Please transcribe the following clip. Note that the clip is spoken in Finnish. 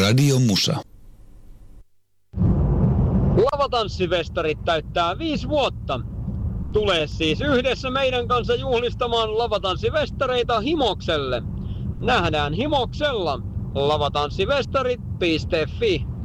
Radio Musa. Lavatanssifestarit täyttää 5 vuotta. Tule siis yhdessä meidän kanssa juhlistamaan lavatanssifestareita Himokselle. Nähdään Himoksella. lavatanssifestarit.fi